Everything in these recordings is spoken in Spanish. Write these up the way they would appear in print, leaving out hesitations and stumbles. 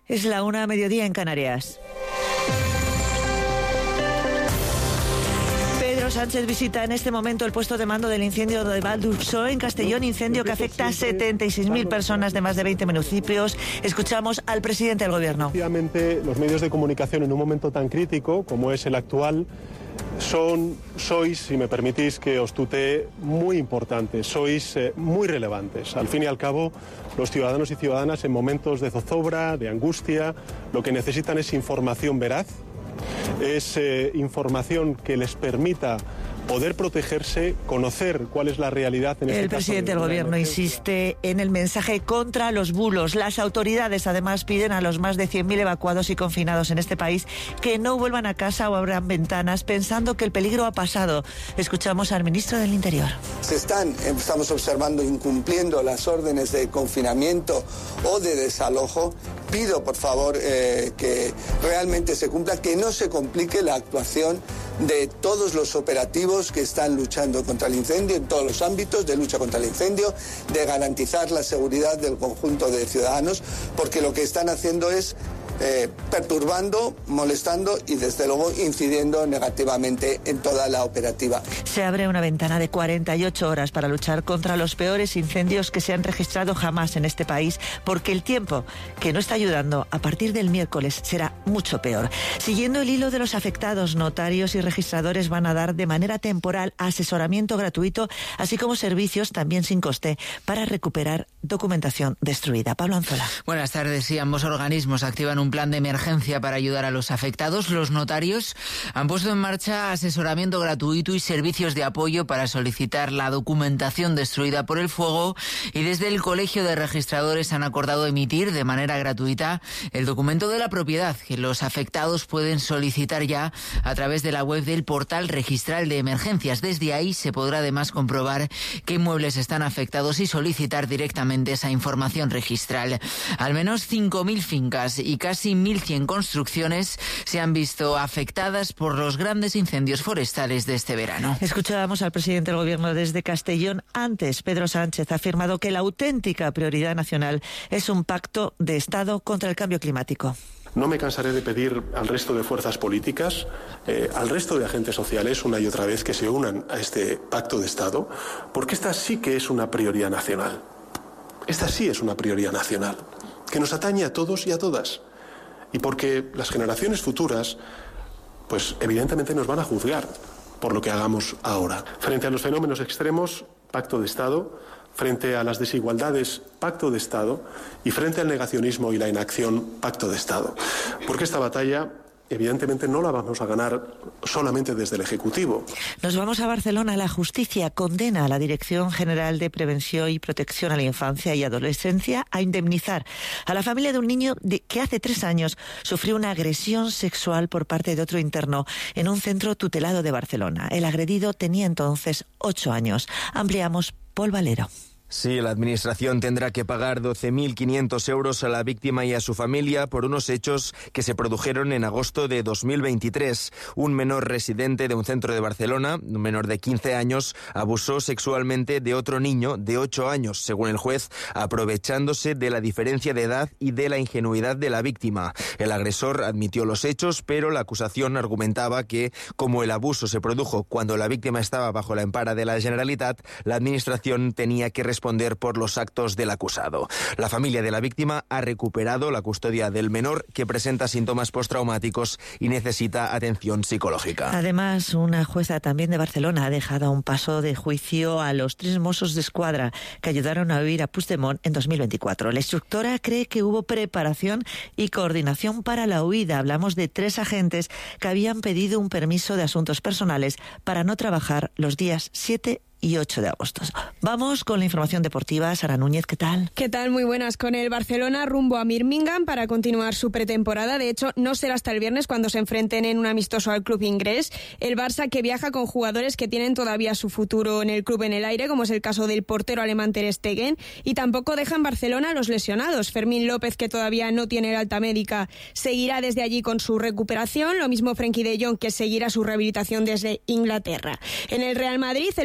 Es la 1:00 mediodía en Canarias. Pedro Sánchez visita en este momento el puesto de mando del incendio de Val d'Ursó en Castellón, incendio que afecta a 76.000 personas de más de 20 municipios. Escuchamos al presidente del Gobierno. Efectivamente, los medios de comunicación en un momento tan crítico como es el actual sois, si me permitís que os tutee, muy importantes, sois muy relevantes. Al fin y al cabo, los ciudadanos y ciudadanas en momentos de zozobra, de angustia, lo que necesitan es información veraz, es información que les permita poder protegerse, conocer cuál es la realidad en este caso. El presidente del Gobierno insiste en el mensaje contra los bulos. Las autoridades además piden a los más de 100.000 evacuados y confinados en este país que no vuelvan a casa o abran ventanas pensando que el peligro ha pasado. Escuchamos al ministro del Interior. Estamos observando incumpliendo las órdenes de confinamiento o de desalojo. Pido, por favor, que realmente se cumpla, que no se complique la actuación de todos los operativos que están luchando contra el incendio en todos los ámbitos de lucha contra el incendio, de garantizar la seguridad del conjunto de ciudadanos, porque lo que están haciendo es perturbando, molestando y desde luego incidiendo negativamente en toda la operativa. Se abre una ventana de 48 horas para luchar contra los peores incendios que se han registrado jamás en este país, porque el tiempo que no está ayudando a partir del miércoles será mucho peor. Siguiendo el hilo de los afectados, notarios y registradores van a dar de manera temporal asesoramiento gratuito, así como servicios también sin coste para recuperar documentación destruida. Pablo Anzola. Buenas tardes. Sí, ambos organismos activan un plan de emergencia para ayudar a los afectados. Los notarios han puesto en marcha asesoramiento gratuito y servicios de apoyo para solicitar la documentación destruida por el fuego, y desde el Colegio de Registradores han acordado emitir de manera gratuita el documento de la propiedad que los afectados pueden solicitar ya a través de la web del portal registral de emergencias. Desde ahí se podrá además comprobar qué inmuebles están afectados y solicitar directamente esa información registral. Al menos 5.000 fincas y casi 1.100 construcciones se han visto afectadas por los grandes incendios forestales de este verano. Escuchábamos al presidente del Gobierno desde Castellón. Antes, Pedro Sánchez ha afirmado que la auténtica prioridad nacional es un pacto de Estado contra el cambio climático. No me cansaré de pedir al resto de fuerzas políticas, al resto de agentes sociales, una y otra vez, que se unan a este pacto de Estado, porque esta sí que es una prioridad nacional. Esta sí es una prioridad nacional, que nos atañe a todos y a todas. Y porque las generaciones futuras, pues evidentemente nos van a juzgar por lo que hagamos ahora. Frente a los fenómenos extremos, pacto de Estado. Frente a las desigualdades, pacto de Estado. Y frente al negacionismo y la inacción, pacto de Estado. Porque esta batalla, evidentemente, no la vamos a ganar solamente desde el Ejecutivo. Nos vamos a Barcelona. La justicia condena a la Dirección General de Prevención y Protección a la Infancia y Adolescencia a indemnizar a la familia de un niño que hace 3 años sufrió una agresión sexual por parte de otro interno en un centro tutelado de Barcelona. El agredido tenía entonces 8 años. Ampliamos, Paul Valero. Sí, la Administración tendrá que pagar 12.500 euros a la víctima y a su familia por unos hechos que se produjeron en agosto de 2023. Un menor residente de un centro de Barcelona, un menor de 15 años, abusó sexualmente de otro niño de 8 años, según el juez, aprovechándose de la diferencia de edad y de la ingenuidad de la víctima. El agresor admitió los hechos, pero la acusación argumentaba que, como el abuso se produjo cuando la víctima estaba bajo la empara de la Generalitat, la Administración tenía que responder por los actos del acusado. La familia de la víctima ha recuperado la custodia del menor, que presenta síntomas postraumáticos y necesita atención psicológica. Además, una jueza también de Barcelona ha dejado a un paso de juicio a los 3 Mossos d'Esquadra que ayudaron a huir a Puigdemont en 2024. La instructora cree que hubo preparación y coordinación para la huida. Hablamos de 3 agentes que habían pedido un permiso de asuntos personales para no trabajar los días 7 y 8 de agosto. Vamos con la información deportiva. Sara Núñez, ¿qué tal? ¿Qué tal? Muy buenas. Con el Barcelona rumbo a Birmingham para continuar su pretemporada. De hecho, no será hasta el viernes cuando se enfrenten en un amistoso al club inglés. El Barça, que viaja con jugadores que tienen todavía su futuro en el club en el aire, como es el caso del portero alemán Ter Stegen, y tampoco deja en Barcelona a los lesionados. Fermín López, que todavía no tiene el alta médica, seguirá desde allí con su recuperación. Lo mismo Frenkie de Jong, que seguirá su rehabilitación desde Inglaterra. En el Real Madrid, el protagonista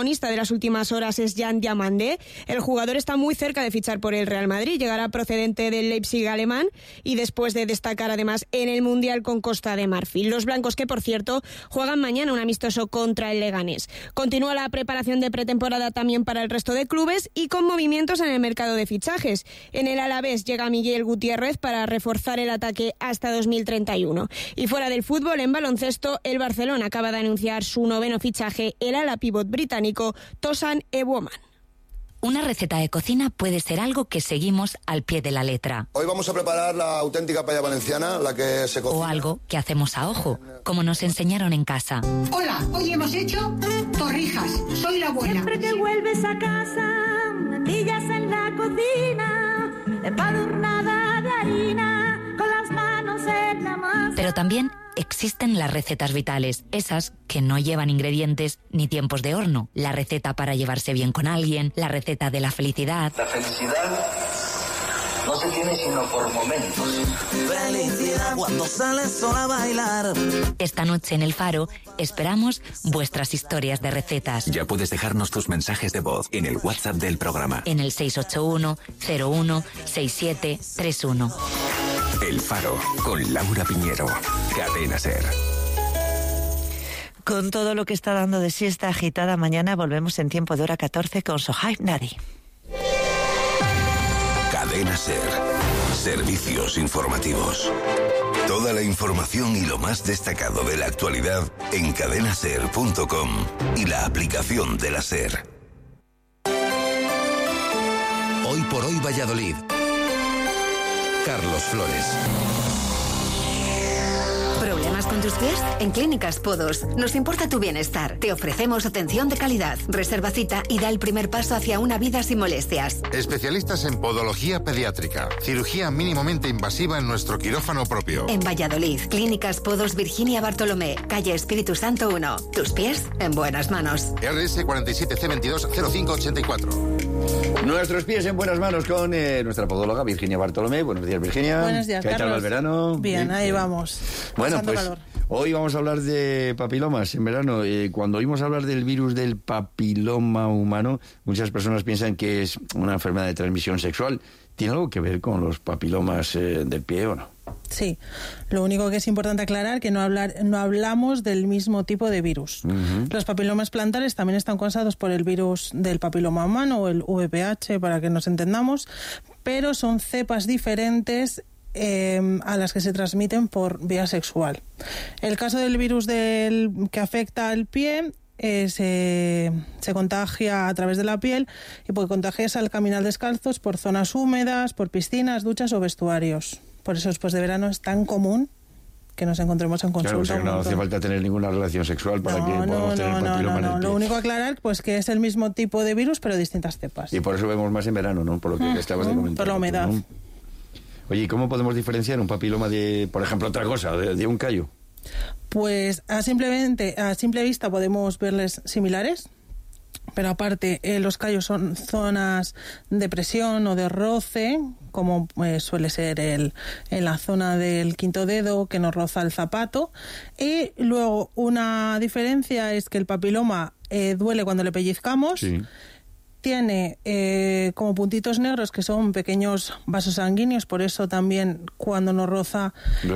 protagonista de las últimas horas es Jan Diamandé. El jugador está muy cerca de fichar por el Real Madrid, llegará procedente del Leipzig alemán y después de destacar además en el Mundial con Costa de Marfil. Los blancos, que por cierto juegan mañana un amistoso contra el Leganés. Continúa la preparación de pretemporada también para el resto de clubes y con movimientos en el mercado de fichajes. En el Alavés llega Miguel Gutiérrez para reforzar el ataque hasta 2031. Y fuera del fútbol, en baloncesto, el Barcelona acaba de anunciar su 9º fichaje, el ala pívot británico Tosan Eboman. Una receta de cocina puede ser algo que seguimos al pie de la letra. Hoy vamos a preparar la auténtica paella valenciana, la que se cocina. O algo que hacemos a ojo, como nos enseñaron en casa. Hola, hoy hemos hecho torrijas. Soy la abuela. Siempre que vuelves a casa, me pillas en la cocina, empadurnada de harina, con las manos en la masa. Pero también existen las recetas vitales, esas que no llevan ingredientes ni tiempos de horno. La receta para llevarse bien con alguien, la receta de la felicidad. La felicidad no se tiene sino por momentos. Felicidad cuando sales sola a bailar. Esta noche en El Faro esperamos vuestras historias de recetas. Ya puedes dejarnos tus mensajes de voz en el WhatsApp del programa. En el 681 01 6731. El Faro, con Laura Piñero. Cadena SER. Con todo lo que está dando de sí esta agitada mañana, volvemos en tiempo de hora 14 con Sohaib Nadi. Cadena SER. Servicios informativos. Toda la información y lo más destacado de la actualidad en cadenaser.com y la aplicación de la SER. Hoy por hoy Valladolid. Carlos Flores. ¿Problemas con tus pies? En Clínicas Podos nos importa tu bienestar. Te ofrecemos atención de calidad. Reserva cita y da el primer paso hacia una vida sin molestias. Especialistas en podología pediátrica. Cirugía mínimamente invasiva en nuestro quirófano propio. En Valladolid, Clínicas Podos Virginia Bartolomé, calle Espíritu Santo 1. Tus pies en buenas manos. RS 47C220584. Nuestros pies en buenas manos con nuestra podóloga Virginia Bartolomé. Buenos días, Virginia. Buenos días, ¿Qué tal el verano? Bien, ahí vamos. Bueno, pues calor. Hoy vamos a hablar de papilomas en verano. Cuando oímos hablar del virus del papiloma humano, muchas personas piensan que es una enfermedad de transmisión sexual. ¿Tiene algo que ver con los papilomas del pie o no? Sí, lo único que es importante aclarar que no hablamos del mismo tipo de virus. Los papilomas plantares también están causados por el virus del papiloma humano o el VPH, para que nos entendamos, pero son cepas diferentes a las que se transmiten por vía sexual. El caso del virus que afecta al pie se contagia a través de la piel y puede contagiarse al caminar descalzos por zonas húmedas, por piscinas, duchas o vestuarios. Por eso después de verano es tan común que nos encontremos en consulta. Claro, o sea, no hace falta tener ninguna relación sexual para que podamos tener papiloma en el pie. Lo único a aclarar pues que es el mismo tipo de virus pero distintas cepas. Y por eso vemos más en verano, ¿no? Por lo que estabas de comentar. Por la humedad. ¿No? Oye, ¿y cómo podemos diferenciar un papiloma de, por ejemplo, otra cosa, de un callo? Pues a simple vista podemos verles similares, pero aparte los callos son zonas de presión o de roce, como suele ser en la zona del quinto dedo que nos roza el zapato. Y luego una diferencia es que el papiloma duele cuando le pellizcamos. Sí. Tiene como puntitos negros que son pequeños vasos sanguíneos, por eso también cuando nos roza,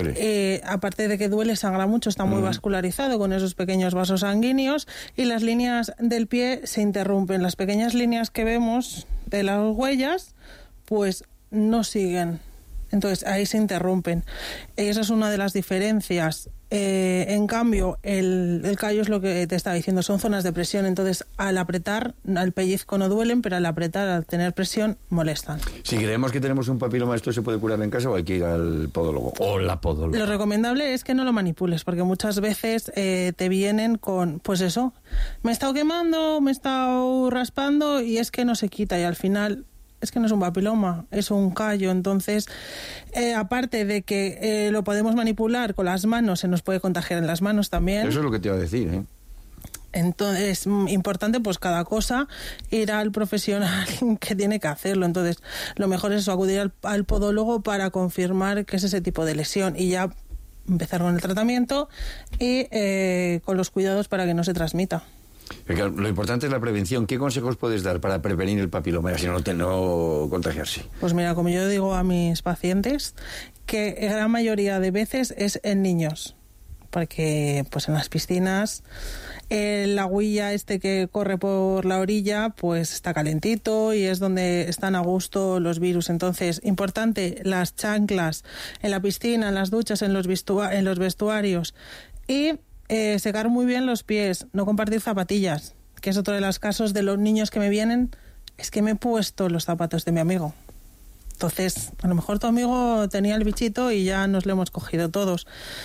aparte de que duele, sangra mucho, está muy vascularizado con esos pequeños vasos sanguíneos y las líneas del pie se interrumpen. Las pequeñas líneas que vemos de las huellas, pues no siguen. Entonces ahí se interrumpen. Esa es una de las diferencias. En cambio, el callo es lo que te estaba diciendo, son zonas de presión, entonces al apretar, al pellizco no duelen, pero al apretar, al tener presión, molestan. Si creemos que tenemos un papiloma, ¿esto se puede curar en casa o hay que ir al podólogo o la podóloga? Lo recomendable es que no lo manipules, porque muchas veces te vienen con, pues eso, me he estado quemando, me he estado raspando y es que no se quita y al final es que no es un papiloma, es un callo. Entonces, aparte de que lo podemos manipular con las manos, se nos puede contagiar en las manos también. Eso es lo que te iba a decir, ¿eh? Entonces, es importante, pues cada cosa, ir al profesional que tiene que hacerlo. Entonces, lo mejor es eso, acudir al podólogo para confirmar que es ese tipo de lesión y ya empezar con el tratamiento y con los cuidados para que no se transmita. Lo importante es la prevención. ¿Qué consejos puedes dar para prevenir el papiloma, si no contagiarse? Pues mira, como yo digo a mis pacientes, que la gran mayoría de veces es en niños, porque pues en las piscinas el agüilla que corre por la orilla pues está calentito y es donde están a gusto los virus. Entonces, importante, las chanclas en la piscina, en las duchas, en los vestuarios, y secar muy bien los pies, no compartir zapatillas, que es otro de los casos de los niños que me vienen, es que me he puesto los zapatos de mi amigo. Entonces, a lo mejor tu amigo tenía el bichito y ya nos lo hemos cogido todos.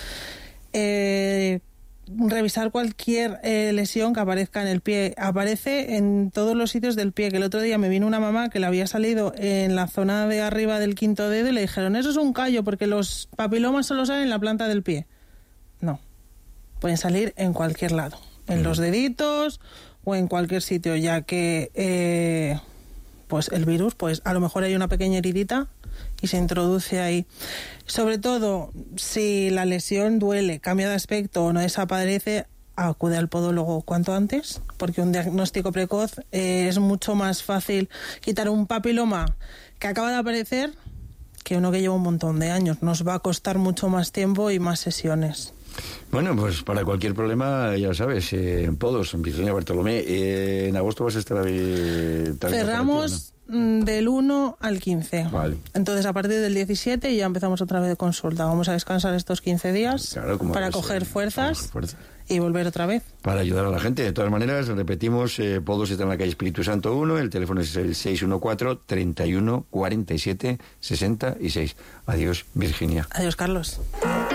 Revisar cualquier lesión que aparezca en el pie. Aparece en todos los sitios del pie, que el otro día me vino una mamá que le había salido en la zona de arriba del quinto dedo y le dijeron, eso es un callo porque los papilomas solo salen en la planta del pie. No, pueden salir en cualquier lado, en los deditos o en cualquier sitio, ya que pues el virus, pues a lo mejor hay una pequeña heridita y se introduce ahí. Sobre todo, si la lesión duele, cambia de aspecto o no desaparece, acude al podólogo cuanto antes, porque un diagnóstico precoz es mucho más fácil quitar un papiloma que acaba de aparecer que uno que lleva un montón de años. Nos va a costar mucho más tiempo y más sesiones. Bueno, pues para cualquier problema, ya sabes, en Podos, en Virginia Bartolomé, en agosto vas a estar cerramos del 1 al 15. Vale. Entonces, a partir del 17 ya empezamos otra vez de consulta. Vamos a descansar estos 15 días para coger fuerzas y volver otra vez. Para ayudar a la gente. De todas maneras, repetimos, Podos está en la calle Espíritu Santo 1, el teléfono es el 614 31 47 66. Adiós, Virginia. Adiós, Carlos.